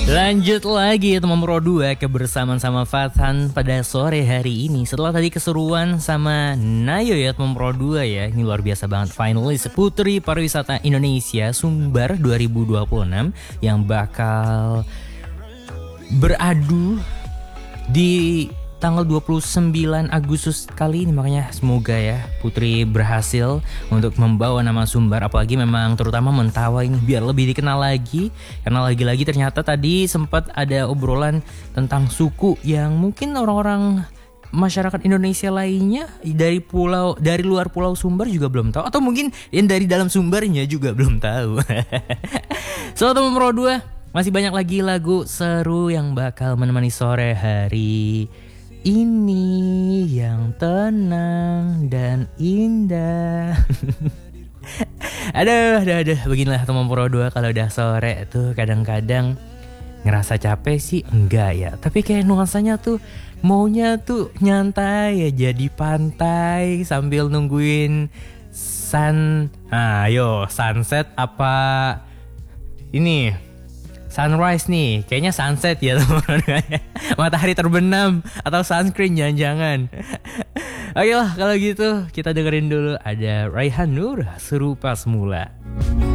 Lanjut lagi teman Pro 2 kebersamaan sama Fathan pada sore hari ini. Setelah tadi keseruan sama Nayo ya teman Pro 2 ya. Ini luar biasa banget, finalis Putri Pariwisata Indonesia Sumbar 2026 yang bakal beradu di tanggal 29 Agustus kali ini. Makanya semoga ya Putri berhasil untuk membawa nama Sumbar, apalagi memang terutama Mentawai ini biar lebih dikenal lagi. Karena lagi-lagi ternyata tadi sempat ada obrolan tentang suku yang mungkin orang-orang masyarakat Indonesia lainnya dari luar Pulau Sumbar juga belum tahu, atau mungkin yang dari dalam Sumbarnya juga belum tahu. So teman Pro 2, masih banyak lagi lagu seru yang bakal menemani sore hari ini yang tenang dan indah. Aduh, beginilah teman Pro 2 kalau udah sore tuh kadang-kadang ngerasa capek sih enggak ya, tapi kayak nuansanya tuh maunya tuh nyantai aja di pantai sambil nungguin sunset apa ini sunrise nih, kayaknya sunset ya teman-teman. Matahari terbenam atau sunscreen jangan-jangan. Oke lah kalau gitu kita dengerin dulu ada Raihan Nur Serupa Semula.